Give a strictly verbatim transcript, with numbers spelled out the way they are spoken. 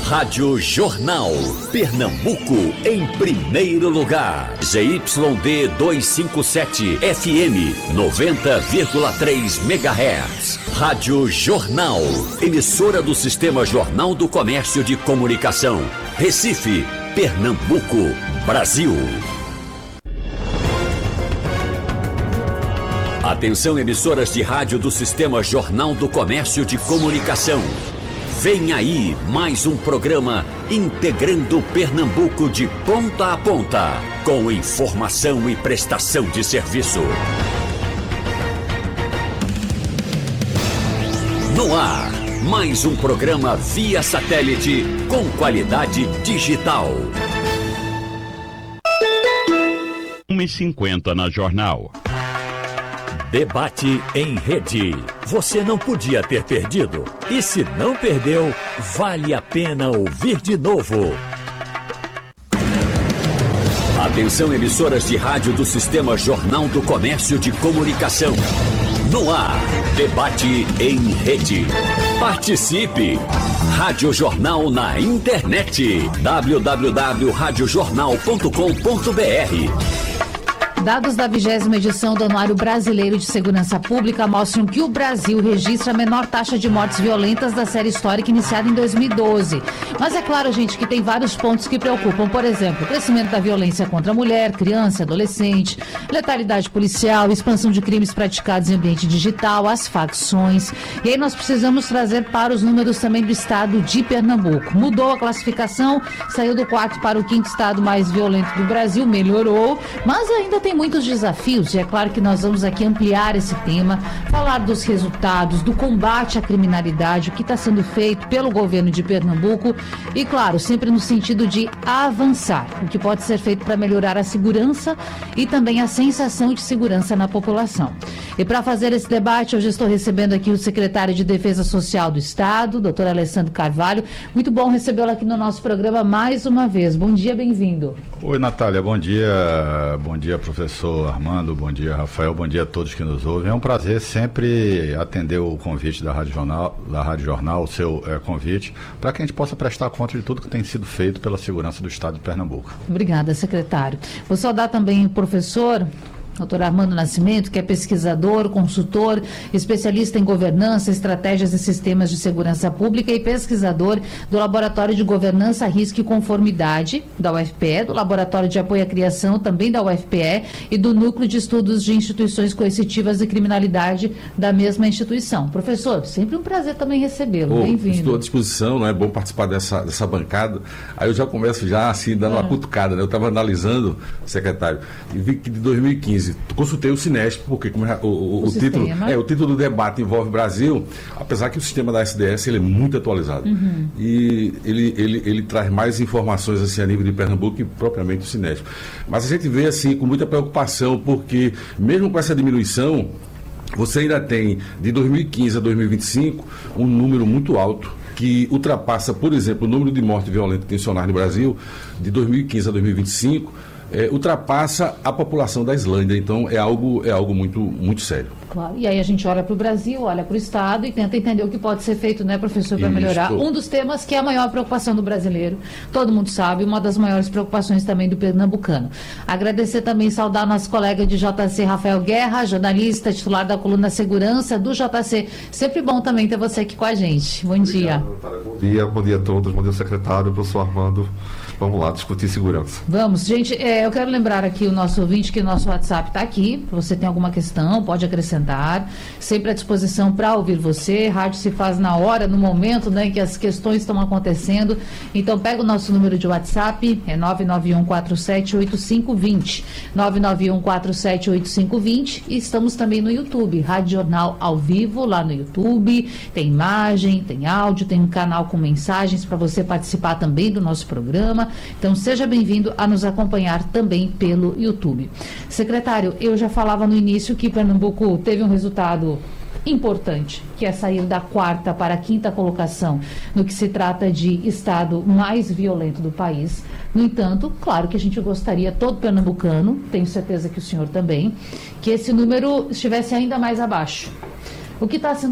Rádio Jornal, Pernambuco em primeiro lugar. Z Y D duzentos e cinquenta e sete, F M noventa vírgula três megahertz. Rádio Jornal, emissora do Sistema Jornal do Comércio de Comunicação. Recife, Pernambuco, Brasil. Atenção, emissoras de rádio do Sistema Jornal do Comércio de Comunicação. Vem aí mais um programa integrando Pernambuco de ponta a ponta, com informação e prestação de serviço. No ar, mais um programa via satélite com qualidade digital. uma e cinquenta na Jornal. Debate em rede. Você não podia ter perdido. E se não perdeu, vale a pena ouvir de novo. Atenção, emissoras de rádio do Sistema Jornal do Comércio de Comunicação. No ar, debate em rede. Participe! Rádio Jornal na internet. w w w ponto rádio jornal ponto com ponto b r. Dados da vigésima edição do Anuário Brasileiro de Segurança Pública mostram que o Brasil registra a menor taxa de mortes violentas da série histórica iniciada em dois mil e doze. Mas é claro, gente, que tem vários pontos que preocupam. Por exemplo, o crescimento da violência contra a mulher, criança, adolescente, letalidade policial, expansão de crimes praticados em ambiente digital, as facções. E aí nós precisamos trazer para os números também do estado de Pernambuco. Mudou a classificação, saiu do quarto para o quinto estado mais violento do Brasil, melhorou, mas ainda tem muitos desafios e é claro que nós vamos aqui ampliar esse tema, falar dos resultados, do combate à criminalidade, o que está sendo feito pelo governo de Pernambuco e, claro, sempre no sentido de avançar, o que pode ser feito para melhorar a segurança e também a sensação de segurança na população. E para fazer esse debate, hoje estou recebendo aqui o secretário de Defesa Social do Estado, doutor Alessandro Carvalho. Muito bom recebê-lo aqui no nosso programa mais uma vez. Bom dia, bem-vindo. Oi, Natália, bom dia. Bom dia, professor. Professor Armando, bom dia, Rafael, bom dia a todos que nos ouvem. É um prazer sempre atender o convite da Rádio Jornal, da Rádio Jornal, o seu é, convite, para que a gente possa prestar conta de tudo que tem sido feito pela segurança do Estado de Pernambuco. Obrigada, secretário. Vou saudar também o professor doutor Armando Nascimento, que é pesquisador, consultor, especialista em governança, estratégias e sistemas de segurança pública e pesquisador do Laboratório de Governança, Risco e Conformidade da U F P E, do Laboratório de Apoio à Criação, também da U F P E, e do Núcleo de Estudos de Instituições Coercitivas e Criminalidade da mesma instituição. Professor, sempre um prazer também recebê-lo. Bem-vindo. Estou à disposição, não é bom participar dessa, dessa bancada. Aí eu já começo já assim, dando ah. uma cutucada, né? Eu estava analisando, secretário, e vi que de dois mil e quinze consultei o Sinesp, porque como é, o, o, o, o, título, é, o título do debate envolve Brasil, apesar que o sistema da S D S ele é muito atualizado. Uhum. E ele, ele, ele traz mais informações assim, a nível de Pernambuco que propriamente o Sinesp. Mas a gente vê assim, com muita preocupação, porque mesmo com essa diminuição, você ainda tem, de dois mil e quinze a dois mil e vinte e cinco, um número muito alto, que ultrapassa, por exemplo, o número de mortes violentas intencionais no Brasil, de dois mil e quinze a dois mil e vinte e cinco, É, ultrapassa a população da Islândia, então é algo, é algo muito, muito sério. Claro. E aí a gente olha para o Brasil, olha para o Estado e tenta entender o que pode ser feito, né, professor, para melhorar. Um dos temas que é a maior preocupação do brasileiro, todo mundo sabe, uma das maiores preocupações também do pernambucano. Agradecer também, saudar nosso colega de J C, Rafael Guerra, jornalista, titular da coluna Segurança do J C. Sempre bom também ter você aqui com a gente. Bom Obrigado, dia. Bom dia, bom dia a todos, bom dia secretário, professor Armando. Vamos lá, discutir segurança. Vamos, gente, é, eu quero lembrar aqui o nosso ouvinte que o nosso WhatsApp está aqui. Se você tem alguma questão, pode acrescentar. Sempre à disposição para ouvir você. Rádio se faz na hora, no momento, né, em que as questões estão acontecendo. Então, pega o nosso número de WhatsApp, é nove nove um quatro sete oito cinco dois zero. nove nove um quatro sete oito cinco dois zero. E estamos também no YouTube, Rádio Jornal ao vivo, lá no YouTube. Tem imagem, tem áudio, tem um canal com mensagens para você participar também do nosso programa. Então, seja bem-vindo a nos acompanhar também pelo YouTube. Secretário, eu já falava no início que Pernambuco teve um resultado importante, que é sair da quarta para a quinta colocação no que se trata de estado mais violento do país. No entanto, claro que a gente gostaria, todo pernambucano, tenho certeza que o senhor também, que esse número estivesse ainda mais abaixo. O que está sendo